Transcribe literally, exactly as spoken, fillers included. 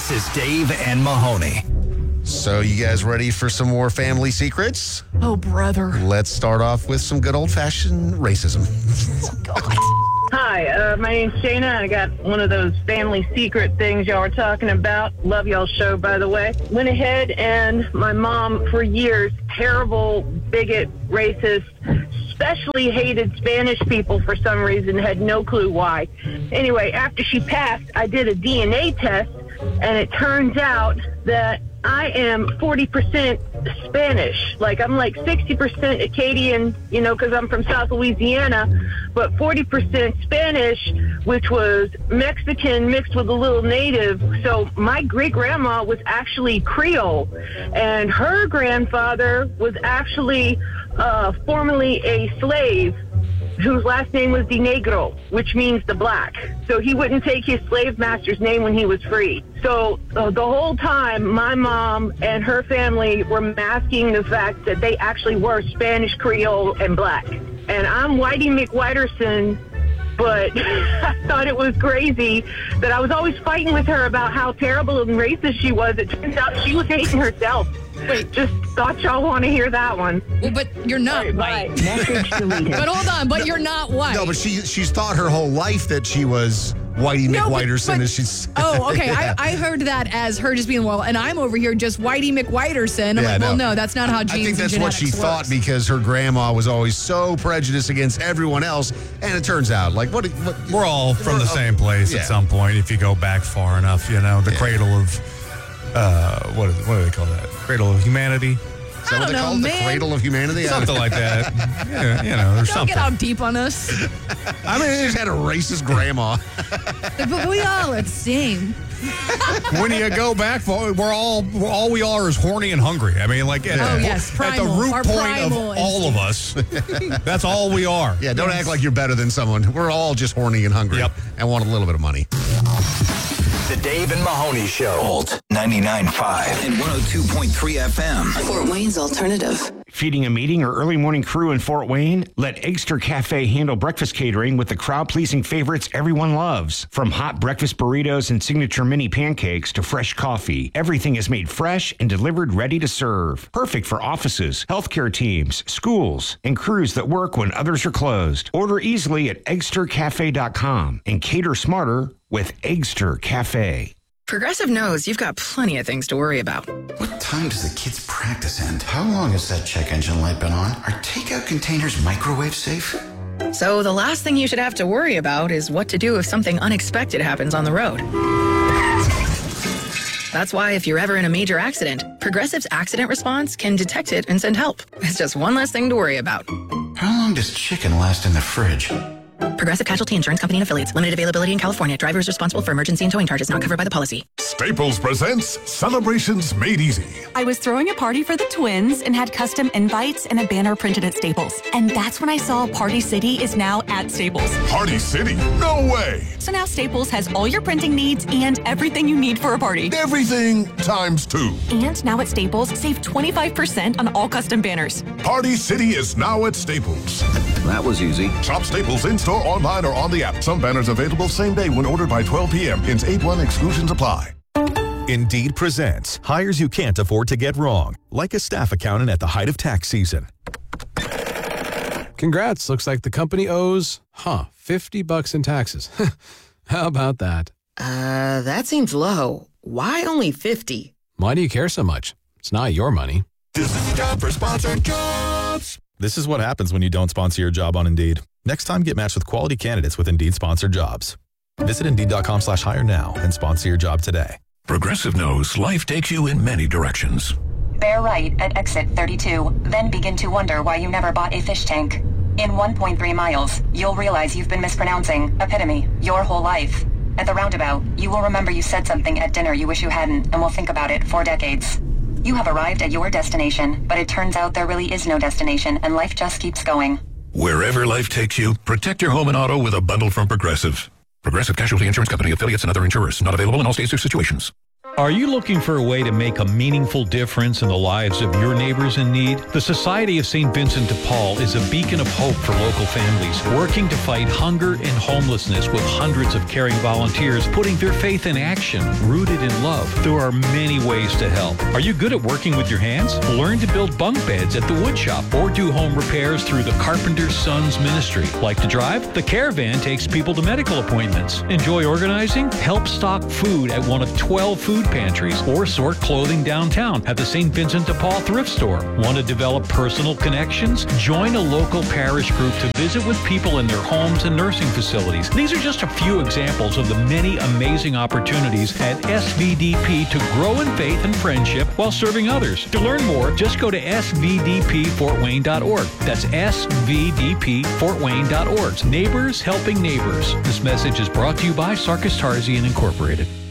This is Dave and Mahoney. So you guys ready for some more family secrets? Oh, brother. Let's start off with some good old-fashioned racism. Hi, uh, my name's Shayna. I got one of those family secret things y'all were talking about. Love y'all's show, by the way. Went ahead and my mom, for years, terrible, bigot, racist, especially hated Spanish people for some reason, had no clue why. Anyway, after she passed, I did a D N A test, and it turns out that I am forty percent Spanish. Like, I'm like sixty percent Acadian, you know, because I'm from South Louisiana, but forty percent Spanish, which was Mexican mixed with a little native. So my great-grandma was actually Creole, and her grandfather was actually uh, formerly a slave whose last name was De Negro, which means the black. So he wouldn't take his slave master's name when he was free. So uh, the whole time, my mom and her family were masking the fact that they actually were Spanish, Creole, and black. And I'm Whitey McWhiterson, but I thought it was crazy that I was always fighting with her about how terrible and racist she was. It turns out she was hating herself. Wait, just thought y'all want to hear that one. Well, but you're not Sorry, white. bye. But hold on, but you're not white. No, but she she's thought her whole life that she was Whitey No, but- McWhiterson. but- and she's Oh, okay. Yeah. I, I heard that as her just being, well, and I'm over here just Whitey McWhiterson. I'm Yeah, like, well, no. no, that's not how I genes think that's and what genetics she thought works. because her grandma was always so prejudiced against everyone else. And it turns out, like, what? what We're all from the we're- same place yeah. at some point if you go back far enough, you know, the Yeah. cradle of, uh, what, is, what do they call that? Cradle of humanity? Is that I what they don't call know, it? The man. cradle of humanity? Something like that. Yeah, you know, there's Don't something. get all deep on us. I mean, they just had a racist grandma. But we all are the same. When you go back far, we're all, we're, all we are is horny and hungry. I mean, like, at, Oh, the, yes, at the primal. root Our point of primal all of us, that's all we are. Yeah, don't Yes. act like you're better than someone. We're all just horny and hungry Yep. and want a little bit of money. The Dave and Mahoney Show. Alt ninety-nine point five and one oh two point three F M. Fort Wayne's alternative. Feeding a meeting or early morning crew in Fort Wayne? Let Eggster Cafe handle breakfast catering with the crowd-pleasing favorites everyone loves. From hot breakfast burritos and signature mini pancakes to fresh coffee, everything is made fresh and delivered ready to serve. Perfect for offices, healthcare teams, schools, and crews that work when others are closed. Order easily at eggster cafe dot com and cater smarter with Eggster Cafe. Progressive knows you've got plenty of things to worry about. What time does the kids' practice end? How long has that check engine light been on? Are takeout containers microwave safe? So the last thing you should have to worry about is what to do if something unexpected happens on the road. That's why if you're ever in a major accident, Progressive's accident response can detect it and send help. It's just one less thing to worry about. How long does chicken last in the fridge? Progressive Casualty Insurance Company and Affiliates. Limited availability in California. Driver is responsible for emergency and towing charges not covered by the policy. Staples presents Celebrations Made Easy. I was throwing a party for the twins and had custom invites and a banner printed at Staples. And that's when I saw Party City is now at Staples. Party City? No way! So now Staples has all your printing needs and everything you need for a party. Everything times two. And now at Staples, save twenty-five percent on all custom banners. Party City is now at Staples. That was easy. Shop Staples in-store, online, or on the app. Some banners available same day when ordered by twelve p.m. Hence eight one exclusions apply. Indeed presents hires you can't afford to get wrong, like a staff accountant at the height of tax season. Congrats. Looks like the company owes, huh, fifty bucks in taxes. How about that? Uh, that seems low. Why only fifty? Why do you care so much? It's not your money. This is time for sponsored jobs. This is what happens when you don't sponsor your job on Indeed. Next time, get matched with quality candidates with Indeed sponsored jobs. Visit Indeed.com slash hire now and sponsor your job today. Progressive knows life takes you in many directions. Bear right at exit thirty-two, then begin to wonder why you never bought a fish tank. In one point three miles, you'll realize you've been mispronouncing epitome your whole life. At the roundabout, you will remember you said something at dinner you wish you hadn't and will think about it for decades. You have arrived at your destination, but it turns out there really is no destination and life just keeps going. Wherever life takes you, protect your home and auto with a bundle from Progressive. Progressive Casualty Insurance Company, affiliates, and other insurers. Not available in all states or situations. Are you looking for a way to make a meaningful difference in the lives of your neighbors in need? The Society of Saint Vincent de Paul is a beacon of hope for local families, working to fight hunger and homelessness with hundreds of caring volunteers putting their faith in action, rooted in love. There are many ways to help. Are you good at working with your hands? Learn to build bunk beds at the wood shop or do home repairs through the Carpenter's Sons Ministry. Like to drive? The Caravan takes people to medical appointments. Enjoy organizing? Help stock food at one of twelve food pantries or sort clothing downtown at the Saint Vincent de Paul thrift store. Want to develop personal connections? Join a local parish group to visit with people in their homes and nursing facilities. These are just a few examples of the many amazing opportunities at S V D P to grow in faith and friendship while serving others. To learn more, just go to S V D P Fort Wayne dot org. That's S V D P Fort Wayne dot org. Neighbors helping neighbors. This message is brought to you by Sarkis Tarzian Incorporated.